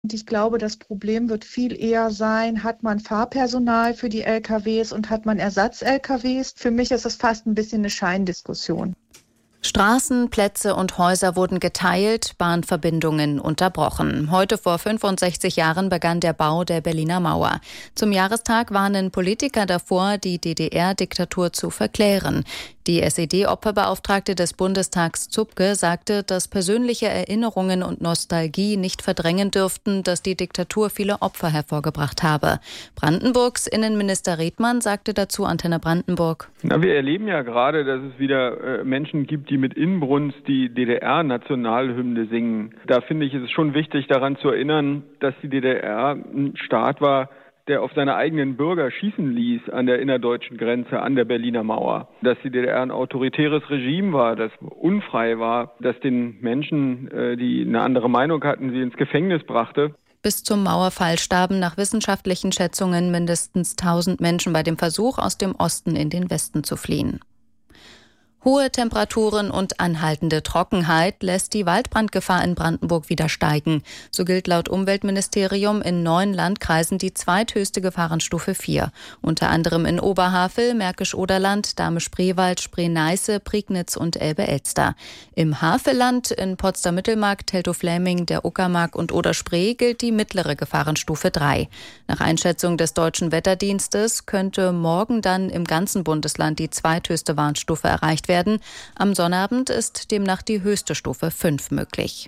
Und ich glaube, das Problem wird viel eher sein, hat man Fahrpersonal für die LKWs und hat man Ersatz-LKWs? Für mich ist es fast ein bisschen eine Scheindiskussion. Straßen, Plätze und Häuser wurden geteilt, Bahnverbindungen unterbrochen. Heute vor 65 Jahren begann der Bau der Berliner Mauer. Zum Jahrestag warnen Politiker davor, die DDR-Diktatur zu verklären. Die SED-Opferbeauftragte des Bundestags Zupke sagte, dass persönliche Erinnerungen und Nostalgie nicht verdrängen dürften, dass die Diktatur viele Opfer hervorgebracht habe. Brandenburgs Innenminister Redmann sagte dazu Antenne Brandenburg: Wir erleben ja gerade, dass es wieder Menschen gibt, die mit Inbrunst die DDR-Nationalhymne singen. Da finde ich, ist es schon wichtig, daran zu erinnern, dass die DDR ein Staat war, der auf seine eigenen Bürger schießen ließ an der innerdeutschen Grenze, an der Berliner Mauer. Dass die DDR ein autoritäres Regime war, das unfrei war, das den Menschen, die eine andere Meinung hatten, sie ins Gefängnis brachte. Bis zum Mauerfall starben nach wissenschaftlichen Schätzungen mindestens 1000 Menschen bei dem Versuch, aus dem Osten in den Westen zu fliehen. Hohe Temperaturen und anhaltende Trockenheit lässt die Waldbrandgefahr in Brandenburg wieder steigen. So gilt laut Umweltministerium in 9 Landkreisen die zweithöchste Gefahrenstufe 4. Unter anderem in Oberhavel, Märkisch-Oderland, Dahme-Spreewald, Spree-Neiße, Prignitz und Elbe-Elster. Im Havelland, in Potsdam-Mittelmark, Teltow-Fläming, der Uckermark und Oder-Spree gilt die mittlere Gefahrenstufe 3. Nach Einschätzung des Deutschen Wetterdienstes könnte morgen dann im ganzen Bundesland die zweithöchste Warnstufe erreicht werden. Am Sonnabend ist demnach die höchste Stufe 5 möglich.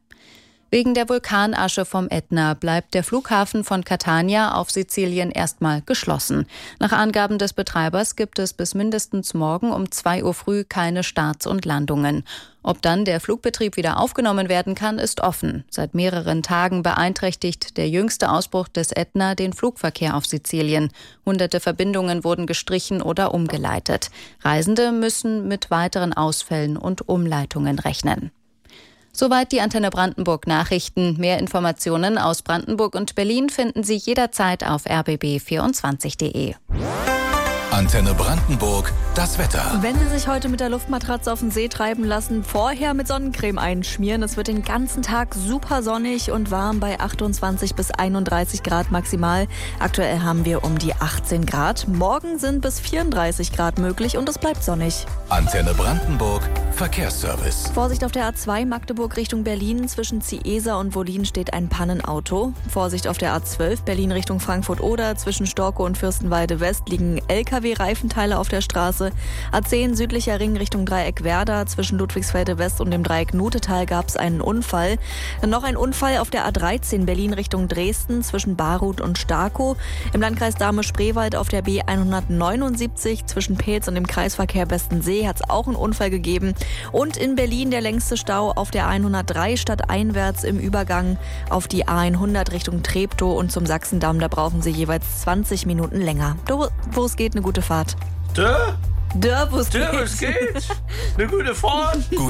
Wegen der Vulkanasche vom Ätna bleibt der Flughafen von Catania auf Sizilien erstmal geschlossen. Nach Angaben des Betreibers gibt es bis mindestens morgen um 2 Uhr früh keine Starts und Landungen. Ob dann der Flugbetrieb wieder aufgenommen werden kann, ist offen. Seit mehreren Tagen beeinträchtigt der jüngste Ausbruch des Ätna den Flugverkehr auf Sizilien. Hunderte Verbindungen wurden gestrichen oder umgeleitet. Reisende müssen mit weiteren Ausfällen und Umleitungen rechnen. Soweit die Antenne Brandenburg Nachrichten. Mehr Informationen aus Brandenburg und Berlin finden Sie jederzeit auf rbb24.de. Antenne Brandenburg, das Wetter. Wenn Sie sich heute mit der Luftmatratze auf den See treiben lassen, vorher mit Sonnencreme einschmieren. Es wird den ganzen Tag super sonnig und warm bei 28 bis 31 Grad maximal. Aktuell haben wir um die 18 Grad. Morgen sind bis 34 Grad möglich und es bleibt sonnig. Antenne Brandenburg, Verkehrsservice. Vorsicht auf der A2 Magdeburg Richtung Berlin. Zwischen Ziesa und Wollin steht ein Pannenauto. Vorsicht auf der A12 Berlin Richtung Frankfurt-Oder. Zwischen Storkow und Fürstenwalde West liegen LKW-Reifenteile auf der Straße. A10 südlicher Ring Richtung Dreieck Werder. Zwischen Ludwigsfelde West und dem Dreieck Nutetal gab es einen Unfall. Dann noch ein Unfall auf der A13 Berlin Richtung Dresden zwischen Baruth und Starkow. Im Landkreis Dahme-Spreewald auf der B179 zwischen Peetz und dem Kreisverkehr Bestensee hat es auch einen Unfall gegeben. Und in Berlin der längste Stau auf der 103 stadteinwärts im Übergang auf die A100 Richtung Treptow und zum Sachsendamm. Da brauchen Sie jeweils 20 Minuten länger. Wo es geht, eine gute Fahrt. Wo es geht. Eine gute Fahrt. Gute